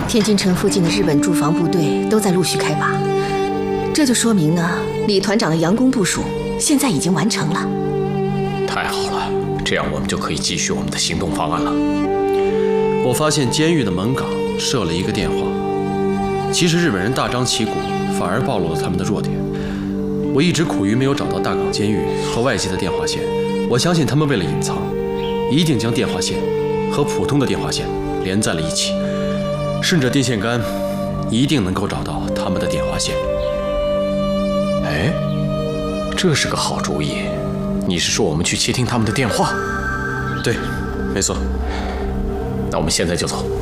天津城附近的日本驻防部队都在陆续开拔，这就说明呢，李团长的佯攻部署现在已经完成了。 太好了，这样我们就可以继续我们的行动方案了。 我发现监狱的门岗设了一个电话，其实日本人大张旗鼓，反而暴露了他们的弱点。我一直苦于没有找到大港监狱和外界的电话线，我相信他们为了隐藏，一定将电话线和普通的电话线连在了一起，顺着电线杆，一定能够找到他们的电话线。 哎，这是个好主意。你是说我们去窃听他们的电话？ 对，没错。 那我们现在就走。